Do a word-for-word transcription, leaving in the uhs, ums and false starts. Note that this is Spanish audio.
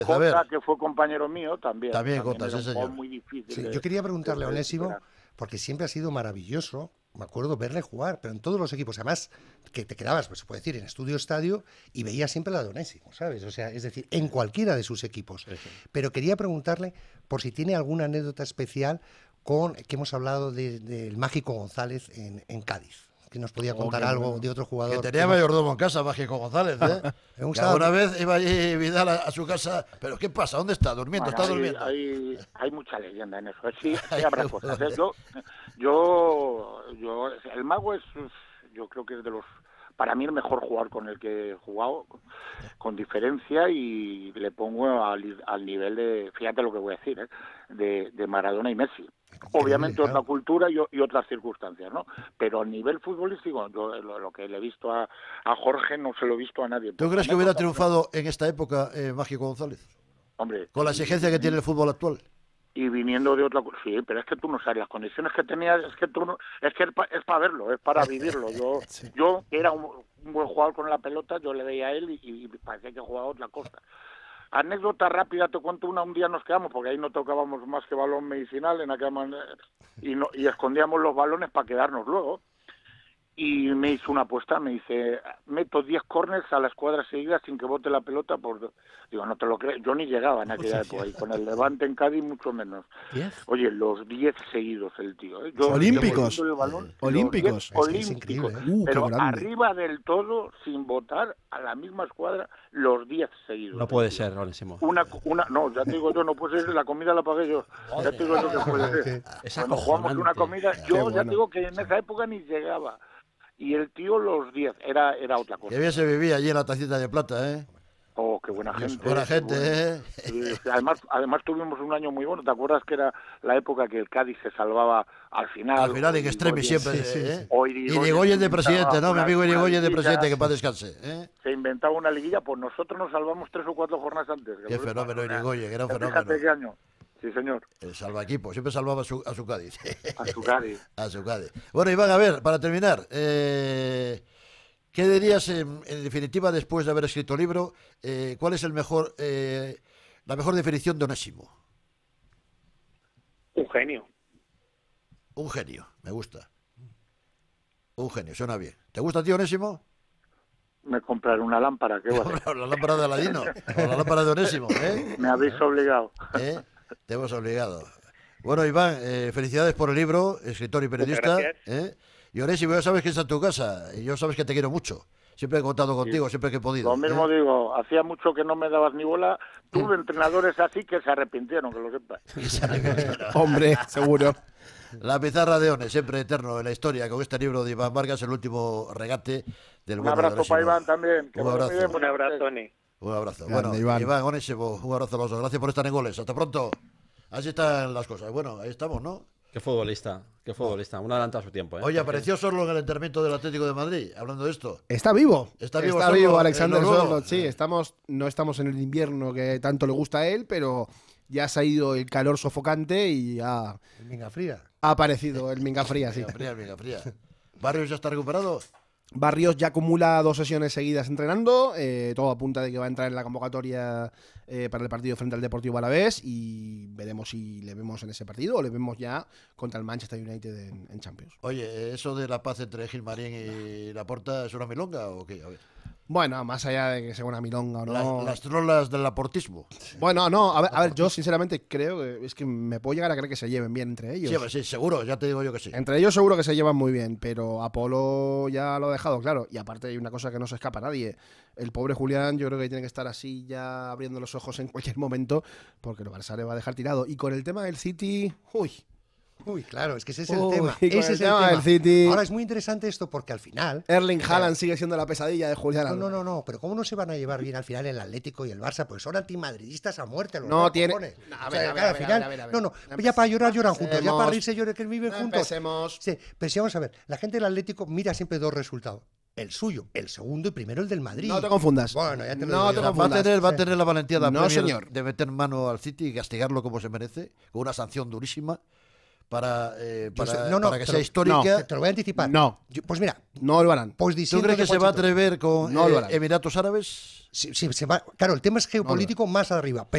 Cota, que fue compañero mío, también. También, también Cota, era sí, un señor. gol muy difícil. Sí, de, yo quería preguntarle a de Onésimo, superar. porque siempre ha sido maravilloso, me acuerdo, verle jugar, pero en todos los equipos, además, que te quedabas, pues se puede decir, en Estudio Estadio, y veías siempre la de Onésimo, ¿sabes? O sea, es decir, en cualquiera de sus equipos. Sí, sí. Pero quería preguntarle por si tiene alguna anécdota especial con, que hemos hablado del de, de Mágico González en, en Cádiz. Que nos podía contar Oh, algo bueno. de otro jugador. Que tenía mayordomo en casa, Mágico González, ¿eh? Me gusta- Que alguna vez iba allí Vidal a, a su casa. ¿Pero qué pasa? ¿Dónde está? ¿Durmiendo? Bueno, ¿Está hay, durmiendo? Hay, hay mucha leyenda en eso. Sí, sí Ay, habrá qué cosas. bueno. ¿eh? Yo, yo, yo, el Mago es, yo creo que es de los, para mí el mejor jugador con el que he jugado, con, con diferencia, y le pongo al, al nivel de, fíjate lo que voy a decir, ¿eh? de, de Maradona y Messi. Obviamente claro. otra cultura y, y otras circunstancias, ¿no? Pero a nivel futbolístico, yo lo, lo que le he visto a, a Jorge no se lo he visto a nadie. ¿Tú crees que hubiera triunfado en esta época eh, Mágico González? Hombre, Con la exigencia que tiene el fútbol actual. y viniendo de otra, sí, pero es que tú no sabes las condiciones que tenías, es que tú no, es que es para verlo, es para vivirlo. Yo, Sí. yo que era un, un buen jugador con la pelota, yo le veía a él y, y parecía que jugaba otra cosa. Anécdota rápida, te cuento una. Un día nos quedamos, porque ahí no tocábamos más que balón medicinal en aquella manera, y, no, y escondíamos los balones para quedarnos luego. Y me hizo una apuesta, me dice, meto diez córners a la escuadra seguida sin que bote la pelota. Por... Digo, no te lo crees, yo ni llegaba en aquella época, y con el Levante en Cádiz mucho menos. ¿Diez? Oye, los diez seguidos el tío. ¿eh? Yo, Olímpicos. yo el balón, Eh, olímpicos. los diez Es que es olímpicos. increíble, ¿eh? Uh, qué Pero grande. arriba del todo, sin votar, a la misma escuadra, los diez seguidos. No el puede tío. ser, Onésimo. Una, una, no, ya te digo yo, no puede ser, la comida la pagué yo. Ya te digo yo que puede ser. Es Cuando jugamos una acojonante. comida, Qué yo ya bueno. te digo que en esa época ni llegaba. Y el tío los diez, era, era otra cosa. Que bien se vivía allí en la tacita de plata, ¿eh? Oh, qué buena gente. Buena qué gente, bueno. ¿eh? Sí, sí, además, además tuvimos un año muy bueno. ¿Te acuerdas que era la época que el Cádiz se salvaba al final? Al final en O extremis Irigoyen- siempre, sí, sí, ¿eh? sí. o Irigoyen de presidente, ¿no? Mi una- amigo una Irigoyen de liguilla, presidente, que paz descanse, ¿eh? Se inventaba una liguilla, pues nosotros nos salvamos tres o cuatro jornadas antes. Qué fenómeno Irigoyen, era un Fíjate fenómeno. qué año. Sí, señor. El salva equipo, siempre salvaba a su, a su Cádiz. A su Cádiz. A su Cádiz. Bueno, Iván, a ver, para terminar, eh, ¿qué dirías en, en definitiva después de haber escrito el libro? Eh, ¿Cuál es el mejor, eh, la mejor definición de Onésimo? Un genio. Un genio, me gusta. Un genio, suena bien. ¿Te gusta a ti, Onésimo? Me compraré una lámpara, qué bueno. La lámpara de Aladino, o la lámpara de Onésimo, ¿eh? Me habéis obligado. ¿Eh? Te hemos obligado. Bueno, Iván, eh, felicidades por el libro, escritor y periodista. Muchas ¿eh? Y Onésimo, ya sabes que está en tu casa, y yo sabes que te quiero mucho. Siempre he contado contigo, siempre que he podido. Lo mismo ¿eh? digo, hacía mucho que no me dabas ni bola. Tuve entrenadores así que se arrepintieron, que lo sepas. Hombre, seguro. La pizarra de One, siempre eterno en la historia, con este libro de Iván Vargas, el último regate del Un bueno de abrazo Onésimo. para Iván también. que Un vaya muy abrazo. bien, un abrazo, Tony. Un abrazo. Grande, bueno, Iván. Iván, Onésimo, un abrazo a los dos. Gracias por estar en Goles. Hasta pronto. Así están las cosas. Bueno, ahí estamos, ¿no? Qué futbolista, qué futbolista. Un adelantado a su tiempo, ¿eh? Oye, apareció Sorlo en el entrenamiento del Atlético de Madrid, hablando de esto. Está vivo. Está vivo Está Sorlo, vivo el Alexander noruego. Sorloth. Sí, estamos, no estamos en el invierno que tanto le gusta a él, pero ya se ha ido el calor sofocante y ha, Venga, fría. ha aparecido el Minga Fría, sí. Venga, fría, venga, fría. ¿Barrios ya está recuperado? Barrios ya acumula dos sesiones seguidas entrenando, eh, todo apunta de que va a entrar en la convocatoria eh, para el partido frente al Deportivo Alavés y veremos si le vemos en ese partido o le vemos ya contra el Manchester United en, en Champions. Oye, ¿eso de la paz entre Gilmarín y Laporta es una milonga o qué? A ver. Bueno, más allá de que sea una milonga o no... Las, las trolas del laportismo. Bueno, no, a ver, a ver, yo sinceramente creo que es que me puedo llegar a creer que se lleven bien entre ellos. Sí, hombre, sí, seguro, ya te digo yo que sí. Entre ellos seguro que se llevan muy bien, pero Apolo ya lo ha dejado claro. Y aparte hay una cosa que no se escapa a nadie. El pobre Julián yo creo que tiene que estar así ya abriendo los ojos en cualquier momento porque el Barça le va a dejar tirado. Y con el tema del City, uy, Uy, claro, es que ese es el Uy, tema. con Ese el es el tema tema. del City. Ahora es muy interesante esto porque al final. Erling Haaland sigue siendo la pesadilla de Julián No, Álvarez. no, no, no, pero ¿cómo no se van a llevar bien al final el Atlético y el Barça? Pues son antimadridistas a muerte. Los No dos, tiene- cojones. No, a O ver, sea, a ver, claro, a al ver, final- a ver, a ver. No, no, No ya para llorar lloran juntos, ya empecemos. para reírse lloran que viven No juntos. empecemos. Sí, pero sí, vamos a ver, la gente del Atlético mira siempre dos resultados. El suyo, el segundo y primero el del Madrid. No te confundas. Bueno, ya te lo No digo te yo. Va a, confundas. tener, va a tener la valentía de, la No, Premier señor. de meter mano al City y castigarlo como se merece, con una sanción durísima para, eh, Yo para, sé- no, no, para que te sea lo- histórica. Te, te lo voy a anticipar. No. Yo- pues mira, No lo harán. pues ¿Tú diciendo crees que se va a atrever con No lo eh, harán. Emiratos Árabes? Sí, sí, se va, claro, el tema es geopolítico más arriba.